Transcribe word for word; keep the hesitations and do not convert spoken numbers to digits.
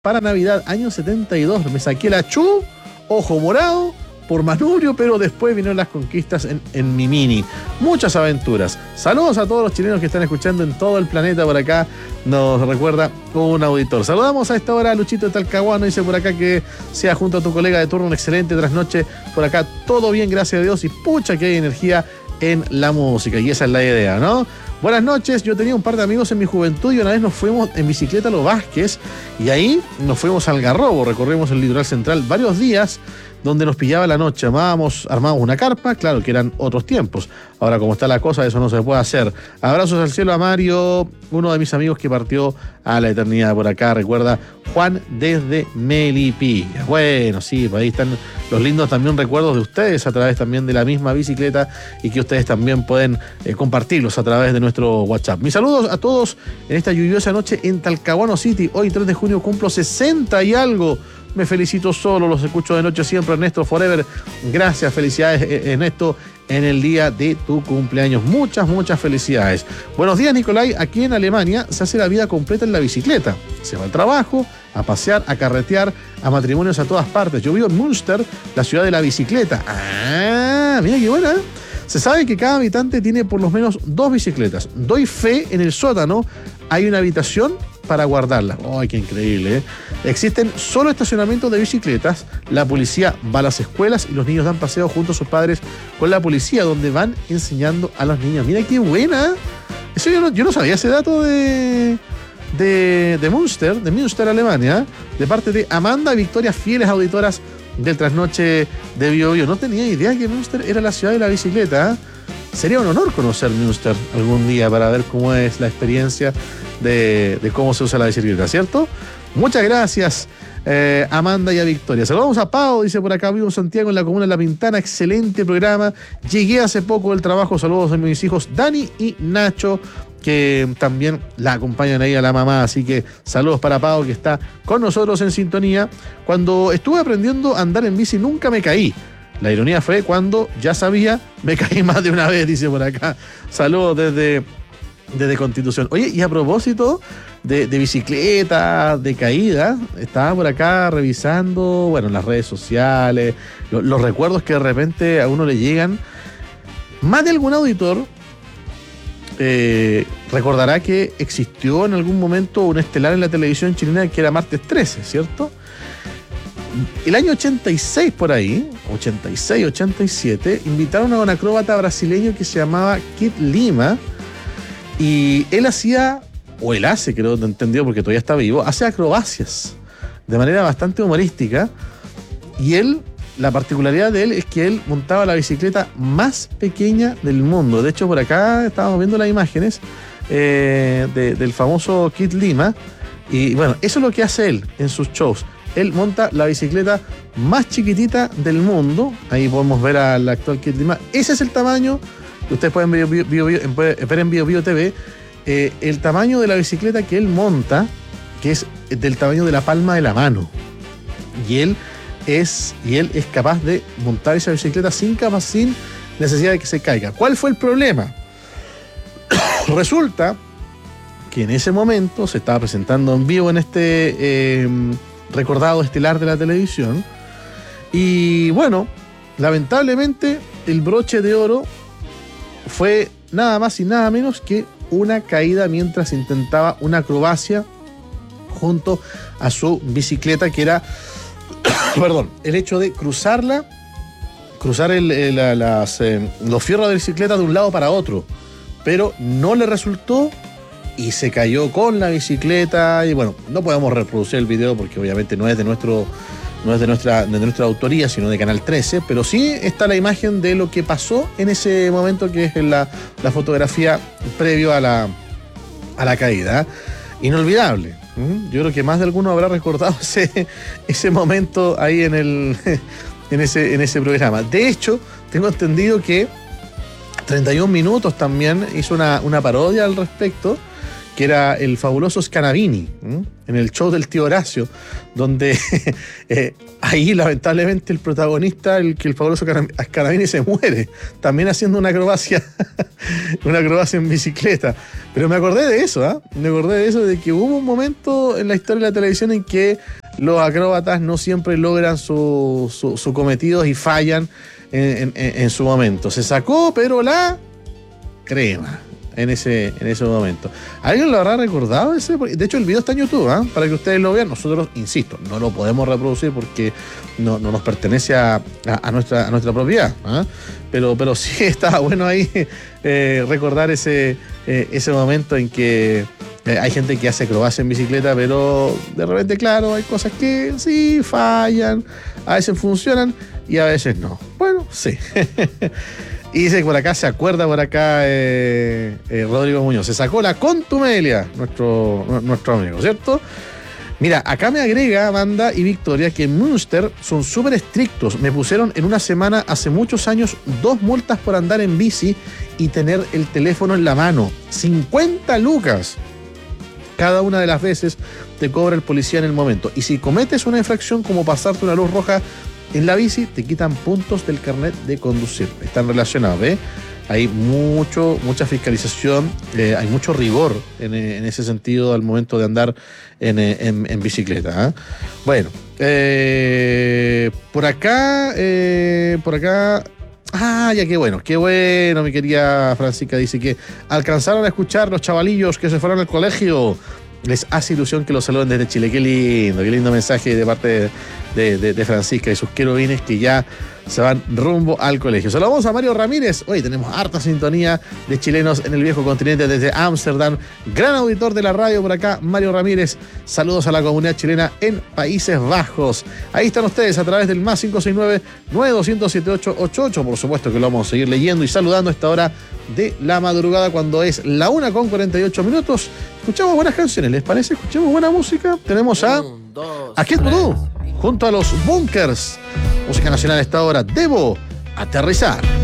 para Navidad, año setenta y dos. Me saqué la Chu, ojo morado, por manubrio, pero después vinieron las conquistas en, en mi Mini. Muchas aventuras. Saludos a todos los chilenos que están escuchando en todo el planeta. Por acá nos recuerda un auditor. Saludamos a esta hora a Luchito de Talcahuano. Dice por acá que sea junto a tu colega de turno un excelente trasnoche. Por acá todo bien, gracias a Dios. Y pucha que hay energía en la música. Y esa es la idea, ¿no? Buenas noches, yo tenía un par de amigos en mi juventud y una vez nos fuimos en bicicleta a Los Vázquez y ahí nos fuimos al Algarrobo, recorrimos el litoral central varios días donde nos pillaba la noche, armábamos, armábamos una carpa, claro que eran otros tiempos, ahora como está la cosa eso no se puede hacer. Abrazos al cielo a Mario, uno de mis amigos que partió a la eternidad por acá, recuerda Juan desde Melipilla. Bueno, sí, ahí están los lindos también recuerdos de ustedes a través también de la misma bicicleta y que ustedes también pueden eh, compartirlos a través de nuestro WhatsApp. Mis saludos a todos en esta lluviosa noche en Talcahuano City. Hoy tres de junio cumplo sesenta y algo. Me felicito solo, los escucho de noche siempre, Ernesto Forever. Gracias, felicidades Ernesto en el día de tu cumpleaños. Muchas, muchas felicidades. Buenos días, Nicolai. Aquí en Alemania se hace la vida completa en la bicicleta. Se va al trabajo, a pasear, a carretear, a matrimonios a todas partes. Yo vivo en Münster, la ciudad de la bicicleta. Ah, mira qué buena, ¿eh? Se sabe que cada habitante tiene por lo menos dos bicicletas. Doy fe, en el sótano hay una habitación para guardarlas. ¡Ay, qué increíble! ¿eh? Existen solo estacionamientos de bicicletas, la policía va a las escuelas y los niños dan paseo junto a sus padres con la policía, donde van enseñando a los niños. ¡Mira qué buena! Eso yo no, yo no sabía ese dato de, de, de Münster, de Münster, Alemania, de parte de Amanda Victoria, fieles auditoras del trasnoche de Bio Bio. No tenía idea que Münster era la ciudad de la bicicleta. ¿eh? Sería un honor conocer Münster algún día para ver cómo es la experiencia de, de cómo se usa la bicicleta, ¿cierto? Muchas gracias, eh, Amanda y a Victoria. Saludamos a Pau, dice por acá, vivo en Santiago, en la comuna de La Pintana. Excelente programa. Llegué hace poco del trabajo. Saludos a mis hijos Dani y Nacho, que también la acompañan ahí a la mamá. Así que saludos para Pau, que está con nosotros en sintonía. Cuando estuve aprendiendo a andar en bici nunca me caí. La ironía fue cuando ya sabía, me caí más de una vez, dice por acá. Saludos desde, desde Constitución. Oye, y a propósito de, de bicicleta, de caída, estaba por acá revisando, bueno, las redes sociales, lo, los recuerdos que de repente a uno le llegan. Más de algún auditor eh, recordará que existió en algún momento un estelar en la televisión chilena que era Martes trece, ¿cierto? El año ochenta y seis por ahí, ochenta y seis, ochenta y siete, invitaron a un acróbata brasileño que se llamaba Kid Lima y él hacía, o él hace, creo, no entendido porque todavía está vivo, hace acrobacias de manera bastante humorística y él, la particularidad de él es que él montaba la bicicleta más pequeña del mundo. De hecho, por acá estábamos viendo las imágenes eh, de, del famoso Kid Lima y bueno, eso es lo que hace él en sus shows. Él monta la bicicleta más chiquitita del mundo. Ahí podemos ver al actual Kid Lima. Ese es el tamaño que ustedes pueden ver, bio, bio, bio, ver en Bio Bio T V. Eh, el tamaño de la bicicleta que él monta, que es del tamaño de la palma de la mano. Y él es, y él es capaz de montar esa bicicleta sin, capaz, sin necesidad de que se caiga. ¿Cuál fue el problema? Resulta que en ese momento se estaba presentando en vivo en este... Eh, recordado estelar de la televisión y bueno, lamentablemente el broche de oro fue nada más y nada menos que una caída mientras intentaba una acrobacia junto a su bicicleta, que era perdón, el hecho de cruzarla cruzar el, el, las, eh, los fierros de la bicicleta de un lado para otro, pero no le resultó y se cayó con la bicicleta y bueno, no podemos reproducir el video porque obviamente no es de nuestro no es de nuestra, de nuestra autoría, sino de Canal trece, pero sí está la imagen de lo que pasó en ese momento, que es la, la fotografía previo a la, a la caída. Inolvidable. Yo creo que más de alguno habrá recordado ese, ese momento ahí en, el, en, ese, en ese programa. De hecho, tengo entendido que treinta y un minutos también hizo una, una parodia al respecto. que era el fabuloso Scanavini, ¿m? en el show del tío Horacio, donde eh, ahí lamentablemente el protagonista, el que el fabuloso Scanavini se muere, también haciendo una acrobacia, una acrobacia en bicicleta. Pero me acordé de eso, ¿ah? ¿eh? Me acordé de eso, de que hubo un momento en la historia de la televisión en que los acróbatas no siempre logran sus su, su cometidos y fallan en, en, en su momento. Se sacó, pero la crema. En ese, en ese momento. ¿Alguien lo habrá recordado ese? De hecho, el video está en YouTube, ¿eh? Para que ustedes lo vean. Nosotros, insisto, no lo podemos reproducir porque no, no nos pertenece a, a, a, nuestra, a nuestra propiedad, ¿eh? Pero, pero sí estaba bueno ahí eh, recordar ese, eh, ese momento en que eh, hay gente que hace acrobacia en bicicleta, pero de repente, claro, hay cosas que sí fallan, a veces funcionan y a veces no. Bueno, sí. Y dice que por acá se acuerda, por acá eh, eh, Rodrigo Muñoz. Se sacó la contumelia, nuestro, nuestro amigo, ¿cierto? Mira, acá me agrega Amanda y Victoria que en Münster son súper estrictos. Me pusieron en una semana, hace muchos años, dos multas por andar en bici y tener el teléfono en la mano. cincuenta lucas. Cada una de las veces te cobra el policía en el momento. Y si cometes una infracción como pasarte una luz roja en la bici, te quitan puntos del carnet de conducir. Están relacionados, ¿ves? Hay mucho, mucha fiscalización, eh, hay mucho rigor en, en ese sentido al momento de andar en, en, en bicicleta, ¿eh? Bueno, eh, por acá, eh, por acá... Ah, ya qué bueno, qué bueno, mi querida Francisca. Dice que alcanzaron a escuchar los chavalillos que se fueron al colegio. Les hace ilusión que los saluden desde Chile. Qué lindo, qué lindo mensaje de parte de, de, de, de Francisca y sus querubines que ya se van rumbo al colegio. Saludamos a Mario Ramírez. Hoy tenemos harta sintonía de chilenos en el viejo continente desde Ámsterdam. Gran auditor de la radio por acá, Mario Ramírez. Saludos a la comunidad chilena en Países Bajos. Ahí están ustedes a través del más cinco seis nueve, nueve dos cero siete, ocho ocho ocho. Por supuesto que lo vamos a seguir leyendo y saludando a esta hora de la madrugada cuando es la una con cuarenta y ocho minutos. Escuchamos buenas canciones, ¿les parece? Escuchamos buena música. Tenemos a, a Kid Voodoo junto a los Bunkers. Música nacional a esta hora. Debo aterrizar.